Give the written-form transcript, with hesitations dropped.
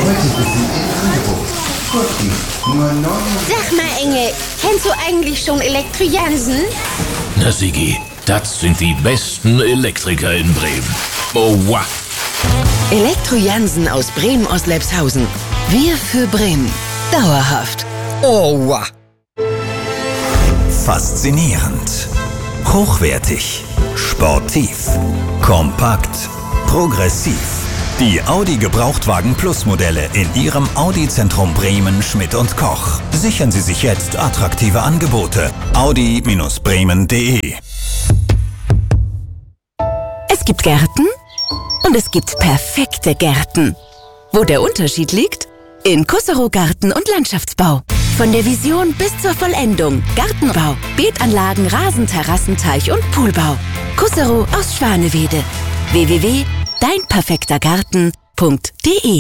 Heute für Sie im Angebot. Gurken, nur 9. Sag mal, Engel, kennst du eigentlich schon Elektro-Jansen? Na Sigi, das sind die besten Elektriker in Bremen. Oh, wow. Elektro-Jansen aus Bremen-Ostlepshausen. Wir für Bremen. Dauerhaft. Oh, wow. Faszinierend. Hochwertig. Sportiv. Kompakt. Progressiv. Die Audi Gebrauchtwagen Plus Modelle in Ihrem Audi-Zentrum Bremen, Schmidt & Koch. Sichern Sie sich jetzt attraktive Angebote. Audi-Bremen.de. Es gibt Gärten und es gibt perfekte Gärten. Wo der Unterschied liegt? In Kusserow Garten- und Landschaftsbau. Von der Vision bis zur Vollendung. Gartenbau, Beetanlagen, Rasenterrassen, Teich- und Poolbau. Kusserow aus Schwanewede. www.deinperfektergarten.de